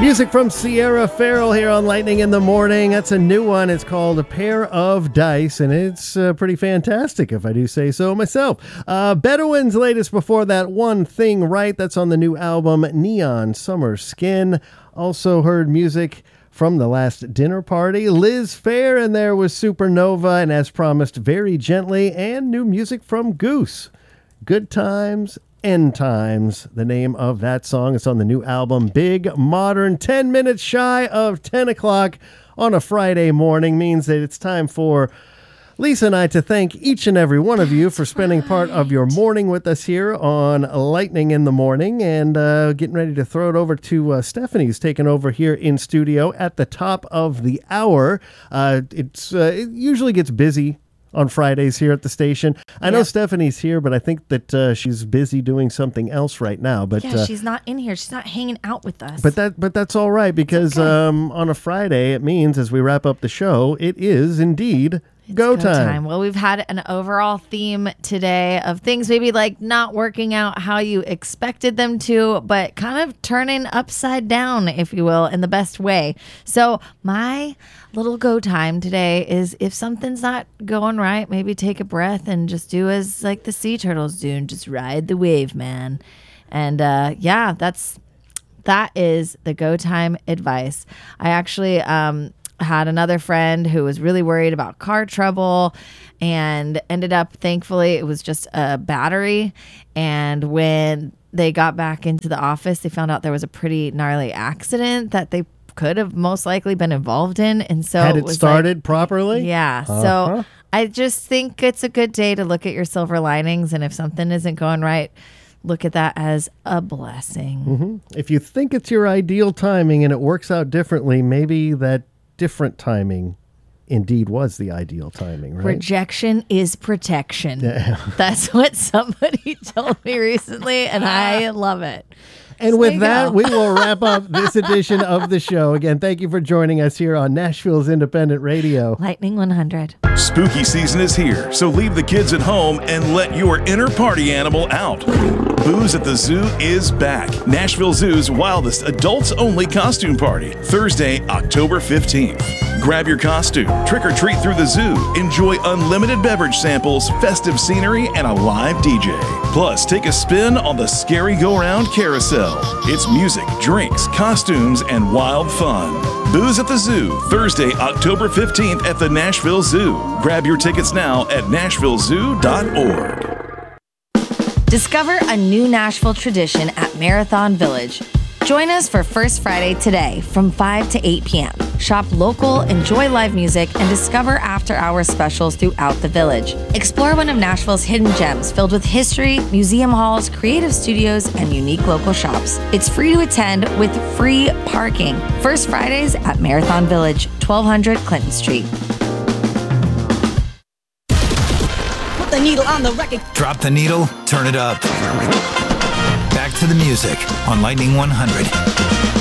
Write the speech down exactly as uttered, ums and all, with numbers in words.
Music from Sierra Farrell here on Lightning in the Morning. That's a new one. It's called A Pair of Dice, and it's uh, pretty fantastic, if I do say so myself. Uh, Bedouin's latest before that, One Thing Right. That's on the new album, Neon Summer Skin. Also heard music from The Last Dinner Party. Liz Phair in there was Supernova, and as promised, Very Gently, and new music from Goose. Good Times, End Times, the name of that song. It's on the new album, Big Modern. ten minutes shy of ten o'clock on a Friday morning means that it's time for Lisa and I to thank each and every one of you for spending That's part of right. your morning with us here on Lightning in the Morning, and uh, getting ready to throw it over to uh, Stephanie, who's taking over here in studio at the top of the hour. Uh, it's uh, it usually gets busy on Fridays here at the station. I know Yep. Stephanie's here, but I think that uh, she's busy doing something else right now. But Yeah, uh, she's not in here. She's not hanging out with us. but that but that's all right, because okay. um, on a Friday it means, as we wrap up the show, it is indeed It's go, time. Well, we've had an overall theme today of things maybe like not working out how you expected them to, but kind of turning upside down, if you will, in the best way. So my little go time today is, if something's not going right, maybe take a breath and just do as like the sea turtles do and just ride the wave, man. And uh, yeah, that's that is the go time advice. I actually um had another friend who was really worried about car trouble and ended up, thankfully, it was just a battery. And when they got back into the office, they found out there was a pretty gnarly accident that they could have most likely been involved in. And so Had it it was started like, properly? yeah. Uh-huh. So I just think it's a good day to look at your silver linings. And if something isn't going right, look at that as a blessing. Mm-hmm. If you think it's your ideal timing and it works out differently, maybe that different timing indeed was the ideal timing, right? Rejection is protection. Yeah. That's what somebody told me recently, and I love it. And So with there you that, go. we will wrap up this edition of the show. Again, thank you for joining us here on Nashville's Independent Radio. Lightning one hundred. Spooky season is here, so leave the kids at home and let your inner party animal out. Booze at the Zoo is back. Nashville Zoo's wildest adults-only costume party, Thursday, October fifteenth. Grab your costume, trick or treat through the zoo, enjoy unlimited beverage samples, festive scenery, and a live D J. Plus, take a spin on the Scary Go-Round Carousel. It's music, drinks, costumes, and wild fun. Booze at the Zoo, Thursday, October fifteenth at the Nashville Zoo. Grab your tickets now at nashville zoo dot org. Discover a new Nashville tradition at Marathon Village. Join us for First Friday today from five to eight p.m. Shop local, enjoy live music, and discover after-hour specials throughout the village. Explore one of Nashville's hidden gems filled with history, museum halls, creative studios, and unique local shops. It's free to attend with free parking. First Fridays at Marathon Village, twelve hundred Clinton Street. Put the needle on the record. Drop the needle, turn it up. Back to the music on Lightning one hundred.